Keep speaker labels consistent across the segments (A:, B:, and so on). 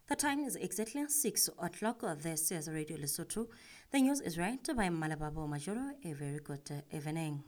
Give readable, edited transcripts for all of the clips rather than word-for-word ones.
A: The time is exactly 6 o'clock. This is Radio Lesotho. The news is read by Malababo Majoro. A very good evening.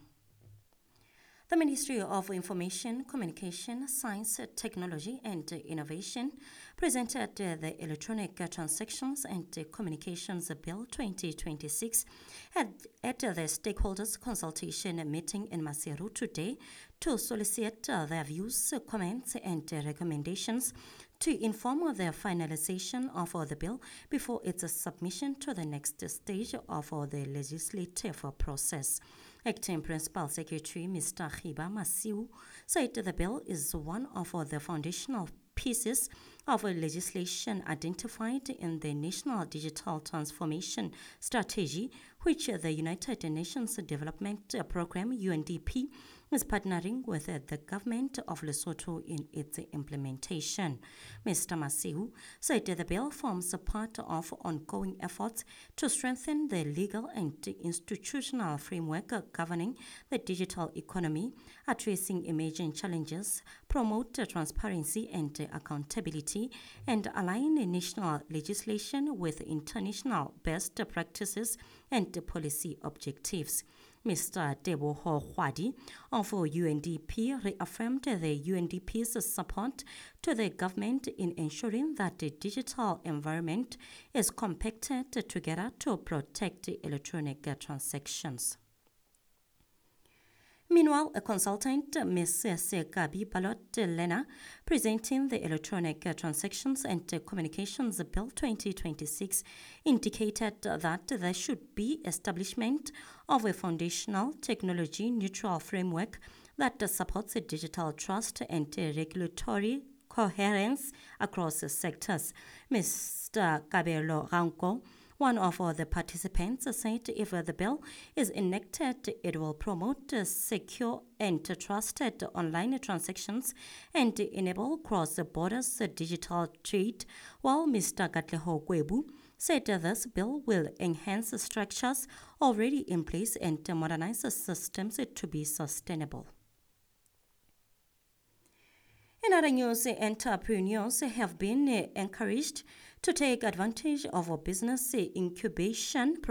A: The Ministry of Information, Communication, Science, Technology and Innovation presented the Electronic Transactions and Communications Bill 2026 at the Stakeholders Consultation meeting in Maseru today to solicit their views, comments and recommendations to inform the finalization of the bill before its submission to the next stage of the legislative process. Acting Principal Secretary Mr. Khiba Masiu said the bill is one of the foundational pieces of legislation identified in the National Digital Transformation Strategy, which the United Nations Development Programme UNDP is partnering with the government of Lesotho in its implementation. Mr. Masiu said the bill forms a part of ongoing efforts to strengthen the legal and institutional framework governing the digital economy, addressing emerging challenges, promote transparency and accountability, and align national legislation with international best practices and policy objectives. Mr. Teboho Hwadi of UNDP reaffirmed the UNDP's support to the government in ensuring that the digital environment is compacted together to protect electronic transactions. Meanwhile, a consultant, Ms. Sekabi Balot-Lena, presenting the Electronic Transactions and Communications Bill 2026, indicated that there should be establishment of a foundational technology-neutral framework that supports digital trust and regulatory coherence across sectors. Mr. Kabelo Ranko, one of the participants, said if the bill is enacted, it will promote secure and trusted online transactions and enable cross-border digital trade, while Mr. Katleho Kwebu said this bill will enhance structures already in place and modernize systems to be sustainable. In other news, entrepreneurs have been encouraged to take advantage of a business incubation